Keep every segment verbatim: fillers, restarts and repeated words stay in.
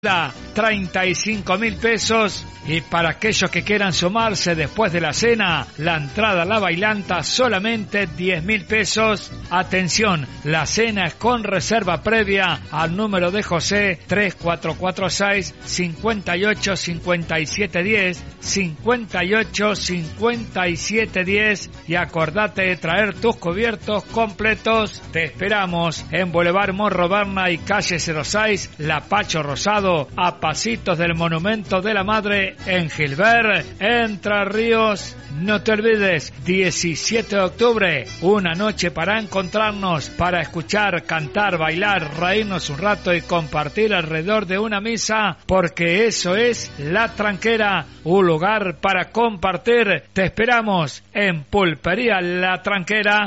treinta y cinco mil pesos, y para aquellos que quieran sumarse después de la cena, la entrada a la bailanta solamente diez mil pesos. Atención, la cena es con reserva previa al número de José tres cuatro cuatro seis, cinco ocho cinco siete uno cero, cinco ocho cinco siete uno cero, y acordate de traer tus cubiertos completos. Te esperamos en Boulevard Morro Berna y calle cero seis, La Pacho Rosado, a pasitos del Monumento de la Madre en Gilbert, Entre Ríos. No te olvides, diecisiete de octubre, una noche para encontrarnos, para escuchar, cantar, bailar, reírnos un rato y compartir alrededor de una misa, porque eso es La Tranquera, un lugar para compartir. Te esperamos en Pulpería La Tranquera.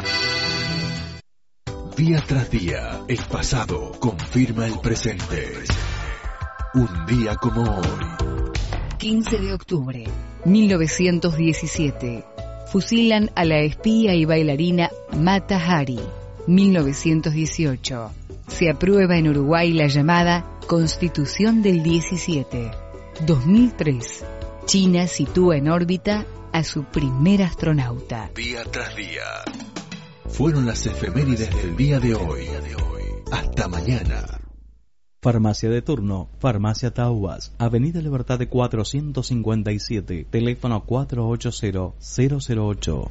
Día tras día, el pasado confirma el presente. Un día como hoy. quince de octubre, mil novecientos diecisiete. Fusilan a la espía y bailarina Mata Hari. mil novecientos dieciocho. Se aprueba en Uruguay la llamada Constitución del diecisiete. dos mil tres. China sitúa en órbita a su primer astronauta. Día tras día. Fueron las efemérides del día de hoy. Hasta mañana. Farmacia de turno, Farmacia Tauas, Avenida Libertad de cuatrocientos cincuenta y siete, teléfono cuatro ocho cero, cero cero ocho.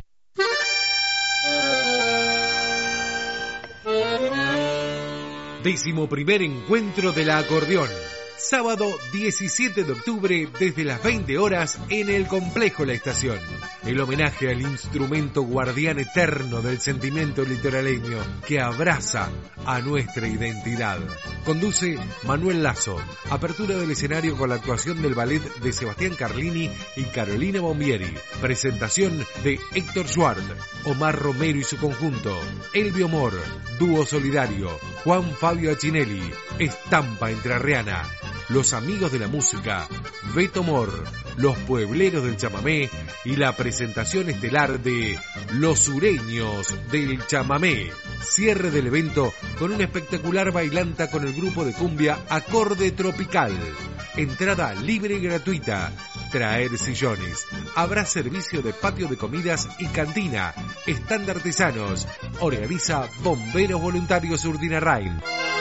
Décimo primer encuentro de la acordeón. Sábado diecisiete de octubre desde las veinte horas en el Complejo La Estación. El homenaje al instrumento guardián eterno del sentimiento litoraleño que abraza a nuestra identidad. Conduce Manuel Lazo. Apertura del escenario con la actuación del ballet de Sebastián Carlini y Carolina Bombieri. Presentación de Héctor Schwartz, Omar Romero y su conjunto, Elvio Mor, Dúo Solidario, Juan Fabio Achinelli, Estampa Entrerriana, Los Amigos de la Música, Beto Mor, Los Puebleros del Chamamé y la presentación estelar de Los Sureños del Chamamé. Cierre del evento con una espectacular bailanta con el grupo de cumbia Acorde Tropical. Entrada libre y gratuita. Traer sillones. Habrá servicio de patio de comidas y cantina. Stand artesanos. Organiza Bomberos Voluntarios Urdinarrain.